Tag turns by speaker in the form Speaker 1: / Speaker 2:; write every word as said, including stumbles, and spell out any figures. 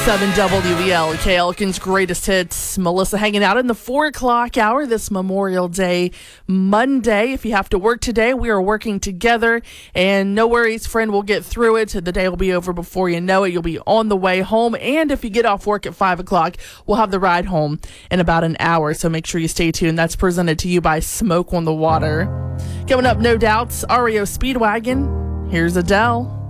Speaker 1: seven W E L, K Elkin's greatest hits. Melissa hanging out in the four o'clock hour this Memorial Day Monday. If you have to work today, we are working together. And no worries, friend, we'll get through it. The day will be over before you know it. You'll be on the way home. And if you get off work at five o'clock, we'll have the ride home in about an hour. So make sure you stay tuned. That's presented to you by Smoke on the Water. Coming up, no doubts, R E O Speedwagon. Here's Adele.